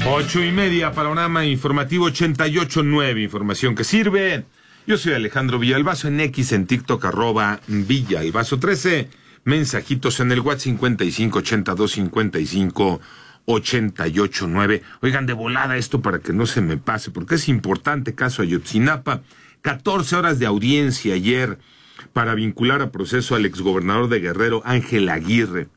8:30, panorama informativo 88.9, información que sirve. Yo soy Alejandro Villalbazo, en X, en TikTok, @Villalbazo13, mensajitos en el WhatsApp 5582558889. Oigan, de volada esto para que no se me pase, porque es importante, caso Ayotzinapa. 14 horas de audiencia ayer para vincular a proceso al exgobernador de Guerrero, Ángel Aguirre.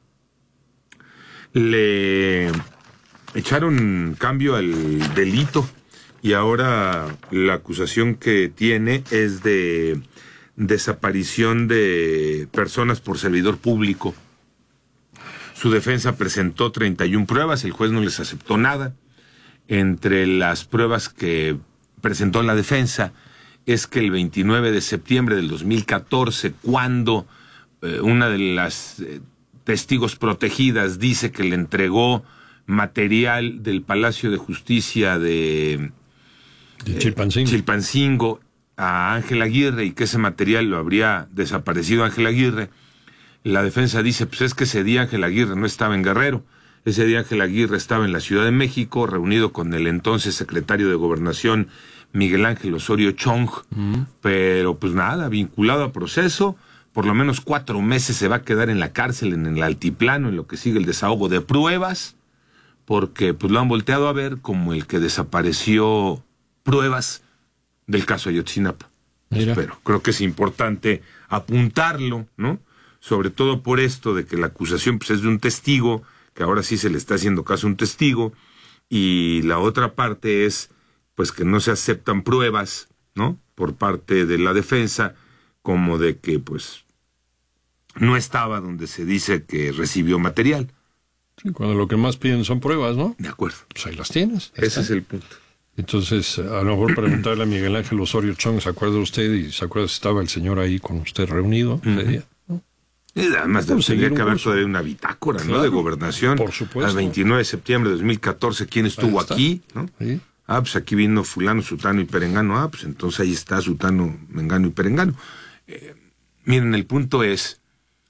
Le echaron cambio al delito y ahora la acusación que tiene es de desaparición de personas por servidor público. Su defensa presentó 31 pruebas, el juez no les aceptó nada. Entre las pruebas que presentó la defensa es que el 29 de septiembre del 2014, cuando una de las testigos protegidas dice que le entregó material del Palacio de Justicia de Chilpancingo a Ángel Aguirre y que ese material lo habría desaparecido Ángel Aguirre, la defensa dice, pues es que ese día Ángel Aguirre no estaba en Guerrero, ese día Ángel Aguirre estaba en la Ciudad de México, reunido con el entonces secretario de Gobernación, Miguel Ángel Osorio Chong, pero pues nada, vinculado a proceso, por lo menos 4 meses se va a quedar en la cárcel, en el altiplano, en lo que sigue el desahogo de pruebas, porque pues lo han volteado a ver como el que desapareció pruebas del caso Ayotzinapa. Pero creo que es importante apuntarlo, ¿no? Sobre todo por esto de que la acusación pues es de un testigo, que ahora sí se le está haciendo caso a un testigo, y la otra parte es pues que no se aceptan pruebas, ¿no? Por parte de la defensa, como de que pues no estaba donde se dice que recibió material. Sí, cuando lo que más piden son pruebas, ¿no? De acuerdo. Pues ahí las tienes. Ese es el punto. Entonces, a lo mejor preguntarle a Miguel Ángel Osorio Chong, ¿se acuerda usted? Y se acuerda si estaba el señor ahí con usted reunido ese día, ¿no? Y además tendría que haber todavía una bitácora, claro, ¿no? De gobernación. Por supuesto. Al 29 de septiembre de 2014, ¿quién estuvo aquí? ¿No? Sí. Ah, pues aquí vino fulano, sutano y perengano. Ah, pues entonces ahí está sutano, mengano y perengano. Miren, el punto es,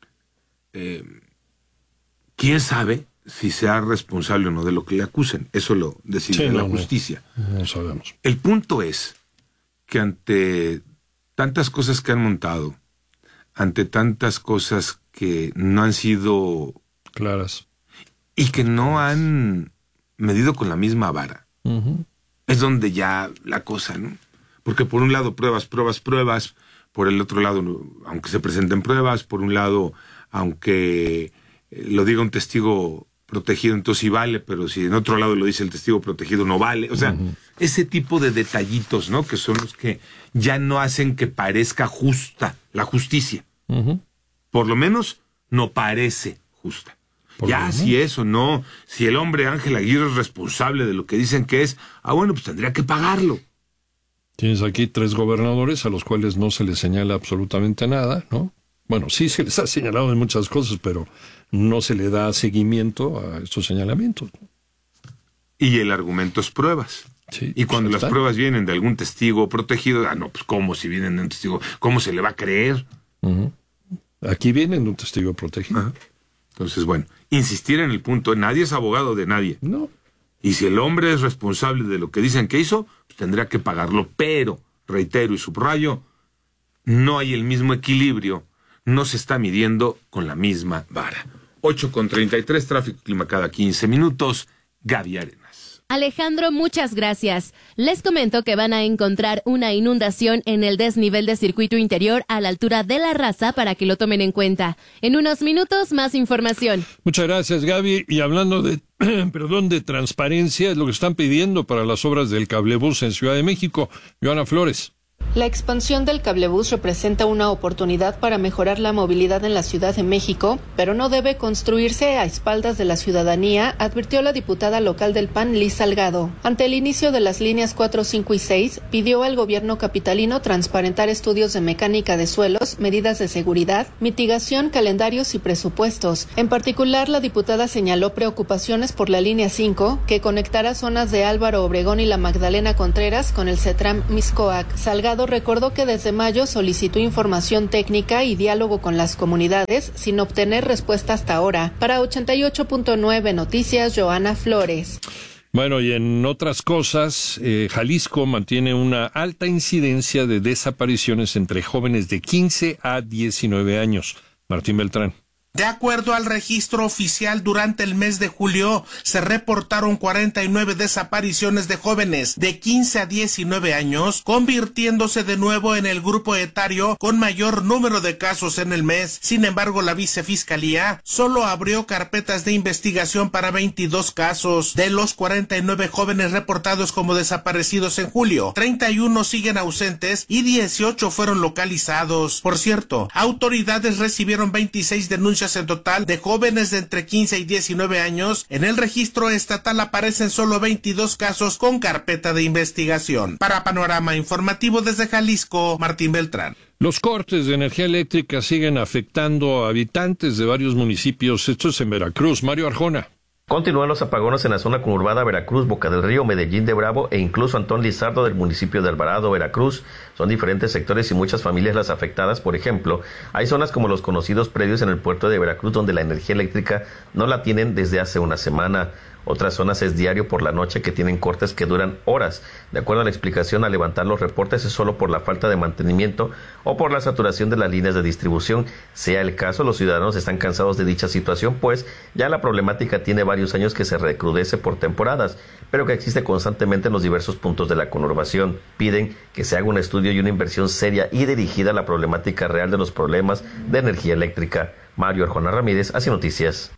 ¿quién sabe si sea responsable o no de lo que le acusen? Eso lo decide la justicia. No sabemos. El punto es que ante tantas cosas que han montado, ante tantas cosas que no han sido claras y que no han medido con la misma vara, es donde ya la cosa, ¿no? Porque por un lado pruebas, por el otro lado, aunque se presenten pruebas, por un lado, aunque lo diga un testigo protegido, entonces sí vale, pero si en otro lado lo dice el testigo protegido, no vale. O sea, ese tipo de detallitos, ¿no? Que son los que ya no hacen que parezca justa la justicia. Por lo menos no parece justa. Ya, si eso no, si el hombre Ángel Aguirre es responsable de lo que dicen que es, bueno, pues tendría que pagarlo. Tienes aquí 3 gobernadores a los cuales no se les señala absolutamente nada, ¿no? Bueno, sí se les ha señalado en muchas cosas, pero no se le da seguimiento a estos señalamientos. Y el argumento es pruebas. Sí, y cuando las pruebas vienen de algún testigo protegido, no, pues ¿cómo si vienen de un testigo? ¿Cómo se le va a creer? Aquí vienen de un testigo protegido. Ajá. Entonces, bueno, insistir en el punto, nadie es abogado de nadie. No. Y si el hombre es responsable de lo que dicen que hizo, pues tendrá que pagarlo. Pero, reitero y subrayo, no hay el mismo equilibrio, no se está midiendo con la misma vara. 8:33, tráfico y clima cada 15 minutos. Gaby Arenas. Alejandro, muchas gracias. Les comento que van a encontrar una inundación en el desnivel de circuito interior a la altura de La Raza para que lo tomen en cuenta. En unos minutos, más información. Muchas gracias, Gaby. Y hablando de, de transparencia, es lo que están pidiendo para las obras del cablebús en Ciudad de México. Joana Flores. La expansión del cablebús representa una oportunidad para mejorar la movilidad en la Ciudad de México, pero no debe construirse a espaldas de la ciudadanía, advirtió la diputada local del PAN, Liz Salgado. Ante el inicio de las líneas 4, 5 y 6, pidió al gobierno capitalino transparentar estudios de mecánica de suelos, medidas de seguridad, mitigación, calendarios y presupuestos. En particular, la diputada señaló preocupaciones por la línea 5, que conectará zonas de Álvaro Obregón y la Magdalena Contreras con el CETRAM Mixcoac. Salgado recordó que desde mayo solicitó información técnica y diálogo con las comunidades sin obtener respuesta hasta ahora. Para 88.9 Noticias, Joana Flores. Bueno, y en otras cosas, Jalisco mantiene una alta incidencia de desapariciones entre jóvenes de 15 a 19 años. Martín Beltrán. De acuerdo al registro oficial, durante el mes de julio se reportaron 49 desapariciones de jóvenes de 15 a 19 años, convirtiéndose de nuevo en el grupo etario con mayor número de casos en el mes. Sin embargo, la vicefiscalía solo abrió carpetas de investigación para 22 casos. De los 49 jóvenes reportados como desaparecidos en julio, 31 siguen ausentes y 18 fueron localizados. Por cierto, autoridades recibieron 26 denuncias en total de jóvenes de entre 15 y 19 años. En el registro estatal aparecen solo 22 casos con carpeta de investigación. Para Panorama Informativo desde Jalisco, Martín Beltrán. Los cortes de energía eléctrica siguen afectando a habitantes de varios municipios. Esto es en Veracruz. Mario Arjona. Continúan los apagones en la zona conurbada Veracruz, Boca del Río, Medellín de Bravo e incluso Antón Lizardo del municipio de Alvarado, Veracruz. Son diferentes sectores y muchas familias las afectadas. Por ejemplo, hay zonas como los conocidos predios en el puerto de Veracruz donde la energía eléctrica no la tienen desde hace una semana. Otras zonas es diario por la noche que tienen cortes que duran horas. De acuerdo a la explicación, al levantar los reportes es solo por la falta de mantenimiento o por la saturación de las líneas de distribución. Sea el caso, los ciudadanos están cansados de dicha situación, pues ya la problemática tiene varios años que se recrudece por temporadas, pero que existe constantemente en los diversos puntos de la conurbación. Piden que se haga un estudio y una inversión seria y dirigida a la problemática real de los problemas de energía eléctrica. Mario Arjona Ramírez, Así Noticias.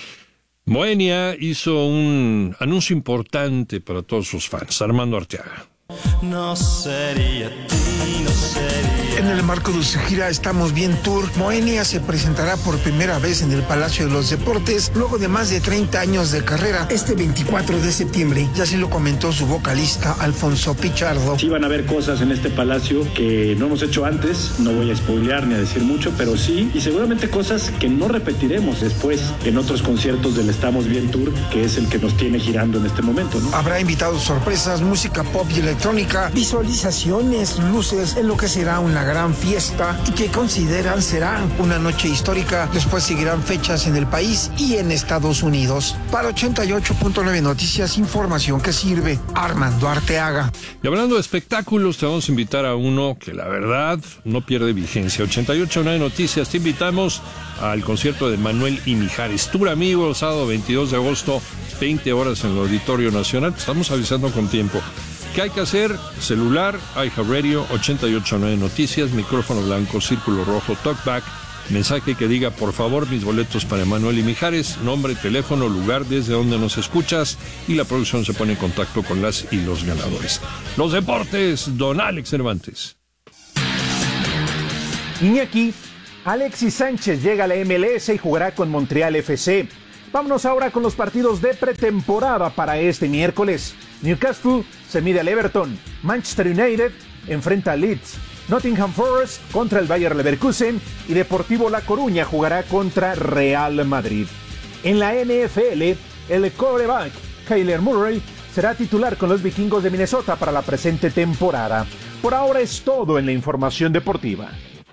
Moenia hizo un anuncio importante para todos sus fans. Armando Arteaga. No sería ti, no sería. En el marco de su gira Estamos Bien Tour, Moenia se presentará por primera vez en el Palacio de los Deportes luego de más de 30 años de carrera este 24 de septiembre. Y así lo comentó su vocalista Alfonso Pichardo. Sí van a haber cosas en este palacio que no hemos hecho antes, no voy a spoilear ni a decir mucho, pero sí, y seguramente cosas que no repetiremos después en otros conciertos del Estamos Bien Tour, que es el que nos tiene girando en este momento, ¿no? Habrá invitados sorpresas, música pop y electrónica, visualizaciones, luces, en lo que será una gran fiesta y que consideran será una noche histórica. Después seguirán fechas en el país y en Estados Unidos. Para 88.9 Noticias, información que sirve. Armando Arteaga. Y hablando de espectáculos, te vamos a invitar a uno que la verdad no pierde vigencia. 88.9 Noticias, te invitamos al concierto de Manuel y Mijares. Tour Amigo, el sábado 22 de agosto, 20 horas en el Auditorio Nacional. Te estamos avisando con tiempo. ¿Qué hay que hacer? Celular, iHeartRadio, 88.9 Noticias, micrófono blanco, círculo rojo, talkback, mensaje que diga, por favor, mis boletos para Manuel y Mijares, nombre, teléfono, lugar desde donde nos escuchas, y la producción se pone en contacto con las y los ganadores. Los deportes, don Alex Cervantes. Iñaki, Alexis Sánchez llega a la MLS y jugará con Montreal FC. Vámonos ahora con los partidos de pretemporada para este miércoles. Newcastle se mide al Everton, Manchester United enfrenta a Leeds, Nottingham Forest contra el Bayer Leverkusen y Deportivo La Coruña jugará contra Real Madrid. En la NFL, el quarterback Kyler Murray será titular con los Vikingos de Minnesota para la presente temporada. Por ahora es todo en la información deportiva.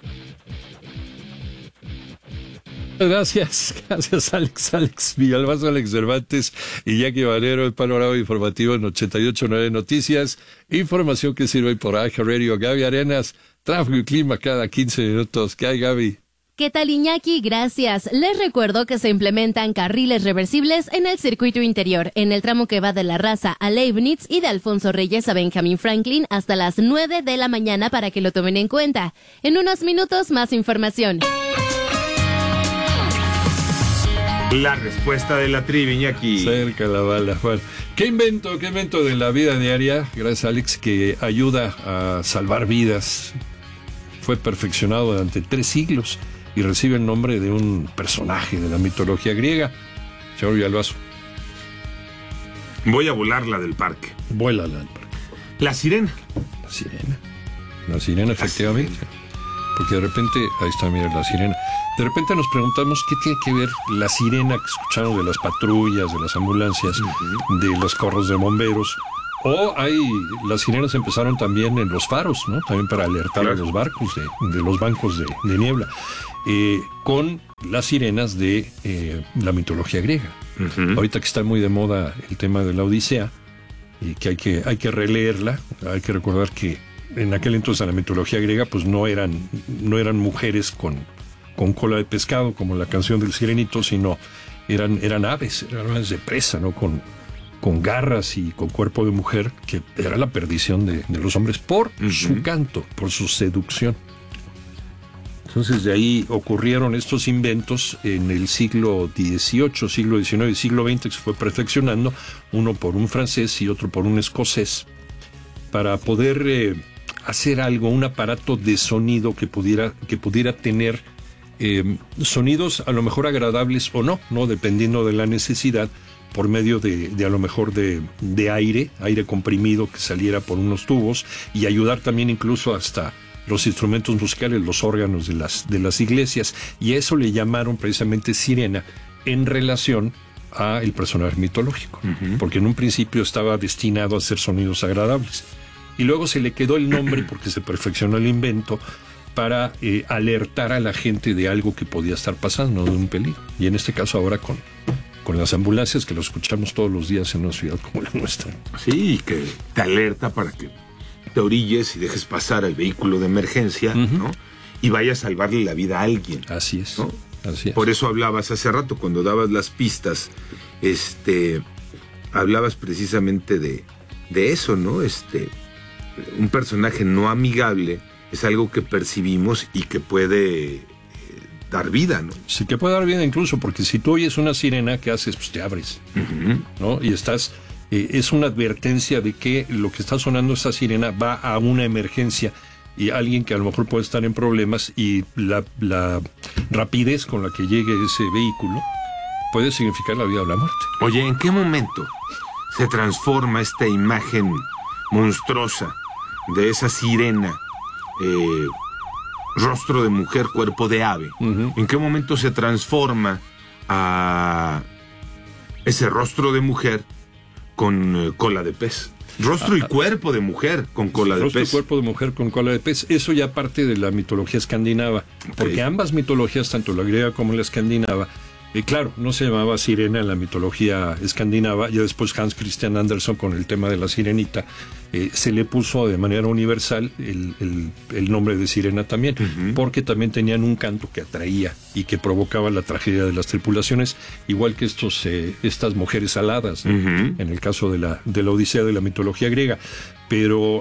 Gracias Alex Villalbazo, Alex Cervantes y Jackie Valero, el panorama informativo en 88.9 Noticias, información que sirve por iHeartRadio. Gaby Arenas, tráfico y clima cada 15 minutos. ¿Qué hay, Gaby? ¿Qué tal, Iñaki? Gracias. Les recuerdo que se implementan carriles reversibles en el circuito interior, en el tramo que va de La Raza a Leibniz y de Alfonso Reyes a Benjamin Franklin hasta las 9 de la mañana para que lo tomen en cuenta. En unos minutos, más información. La respuesta de la trivia, Iñaki. Cerca la bala, Juan. ¿Qué invento de la vida diaria? Gracias, Alex, que ayuda a salvar vidas. Fue perfeccionado durante 3 siglos y recibe el nombre de un personaje de la mitología griega. Señor Villalbazo. Voy a volar la del parque. Vuélala del parque. La sirena. La sirena, efectivamente. Porque de repente, ahí está, mira, la sirena. De repente nos preguntamos qué tiene que ver la sirena que escuchamos de las patrullas, de las ambulancias, de los corros de bomberos. O las sirenas empezaron también en los faros, ¿no? También para alertar a los barcos de los bancos de niebla. Con las sirenas de la mitología griega. Ahorita que está muy de moda el tema de la Odisea, y que hay que releerla, hay que recordar que en aquel entonces la mitología griega pues no eran mujeres con cola de pescado como la canción del Sirenito, sino eran aves de presa, ¿no? Con garras y con cuerpo de mujer, que era la perdición de los hombres por su canto, por su seducción. Entonces de ahí ocurrieron estos inventos en el siglo XVIII, siglo XIX y siglo XX, que se fue perfeccionando, uno por un francés y otro por un escocés, para poder hacer algo, un aparato de sonido que pudiera tener sonidos a lo mejor agradables o no, dependiendo de la necesidad, por medio de a lo mejor de aire comprimido que saliera por unos tubos, y ayudar también incluso hasta los instrumentos musicales, los órganos de las iglesias, y eso le llamaron precisamente sirena en relación a el personaje mitológico, porque en un principio estaba destinado a hacer sonidos agradables, y luego se le quedó el nombre porque se perfeccionó el invento para alertar a la gente de algo que podía estar pasando, de un peligro, y en este caso ahora con las ambulancias, que lo escuchamos todos los días en una ciudad como la nuestra. Sí, que te alerta para que te orilles y dejes pasar al vehículo de emergencia, ¿no? Y vaya a salvarle la vida a alguien. Así es, ¿no? Así es. Por eso hablabas hace rato, cuando dabas las pistas, hablabas precisamente de eso, ¿no? Un personaje no amigable es algo que percibimos y que puede dar vida, ¿no? Sí, que puede dar vida incluso, porque si tú oyes una sirena, ¿qué haces? Pues te abres, ¿no? Y estás... es una advertencia de que lo que está sonando esa sirena va a una emergencia, y alguien que a lo mejor puede estar en problemas, y la rapidez con la que llegue ese vehículo puede significar la vida o la muerte. Oye, ¿en qué momento se transforma esta imagen monstruosa de esa sirena, rostro de mujer, cuerpo de ave? ¿En qué momento se transforma a ese rostro de mujer con cola de pez? Rostro y cuerpo de mujer con cola de pez. Rostro y cuerpo de mujer con cola de pez. Eso ya parte de la mitología escandinava. Porque ambas mitologías, tanto la griega como la escandinava, claro, no se llamaba sirena en la mitología escandinava. Ya después Hans Christian Andersen, con el tema de la sirenita, se le puso de manera universal el nombre de sirena también, porque también tenían un canto que atraía y que provocaba la tragedia de las tripulaciones, igual que estas mujeres aladas, ¿no? En el caso de la Odisea de la mitología griega. Pero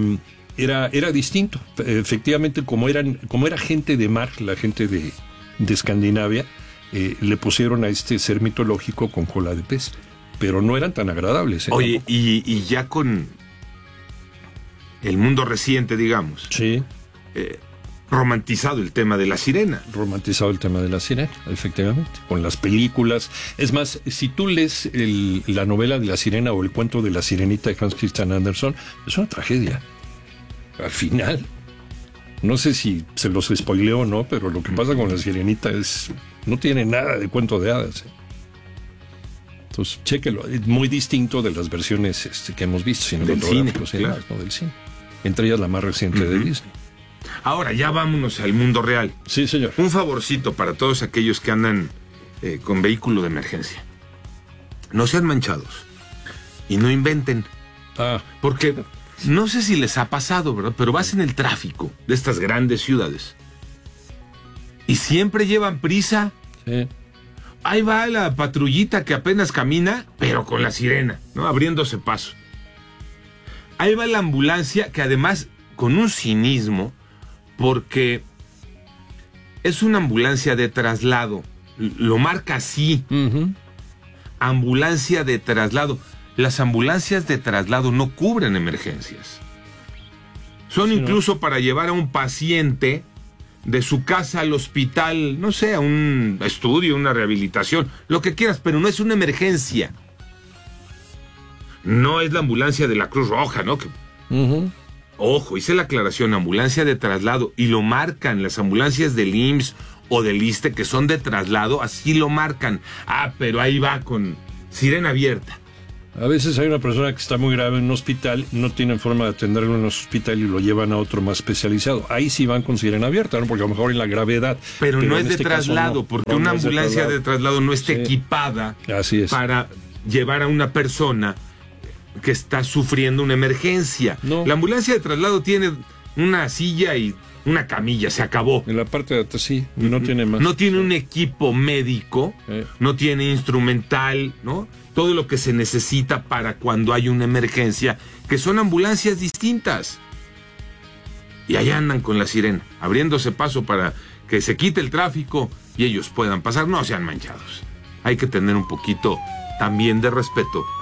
era distinto. Efectivamente, como era gente de mar, la gente de Escandinavia, le pusieron a este ser mitológico con cola de pez, pero no eran tan agradables. Oye, y ya con el mundo reciente, digamos, sí, romantizado el tema de la sirena. Romantizado el tema de la sirena, efectivamente, con las películas. Es más, si tú lees la novela de la sirena o el cuento de la sirenita de Hans Christian Andersen, es una tragedia. Al final, no sé si se los spoileo o no, pero lo que pasa con la sirenita no tiene nada de cuento de hadas. Entonces, chéquelo. Es muy distinto de las versiones que hemos visto cinematográficos, del cine, claro. ¿no? Del cine. Entre ellas la más reciente de Disney. Ahora, ya vámonos al mundo real. Sí, señor. Un favorcito para todos aquellos que andan con vehículo de emergencia. No sean manchados y no inventen. Porque no sé si les ha pasado, ¿verdad? Pero vas en el tráfico de estas grandes ciudades y siempre llevan prisa. Sí. Ahí va la patrullita que apenas camina, pero con la sirena, ¿no? Abriéndose paso. Ahí va la ambulancia, que además con un cinismo, porque es una ambulancia de traslado. Lo marca así. Ambulancia de traslado. Las ambulancias de traslado no cubren emergencias. Son incluso para llevar a un paciente de su casa al hospital, no sé, a un estudio, una rehabilitación, lo que quieras, pero no es una emergencia. No es la ambulancia de la Cruz Roja, ¿no? Ojo, hice la aclaración, ambulancia de traslado, y lo marcan las ambulancias del IMSS o del ISSSTE, que son de traslado, así lo marcan. Pero ahí va con sirena abierta. A veces hay una persona que está muy grave en un hospital, no tienen forma de atenderlo en un hospital y lo llevan a otro más especializado. Ahí sí van con sirena abierta, ¿no? Porque a lo mejor en la gravedad. Pero no es de traslado, porque una ambulancia de traslado no está equipada para llevar a una persona que está sufriendo una emergencia. No. La ambulancia de traslado tiene una silla y una camilla, se acabó. En la parte de atrás sí, no tiene más. No tiene un equipo médico, no tiene instrumental, ¿no? Todo lo que se necesita para cuando hay una emergencia, que son ambulancias distintas. Y allá andan con la sirena, abriéndose paso para que se quite el tráfico y ellos puedan pasar. No sean manchados. Hay que tener un poquito también de respeto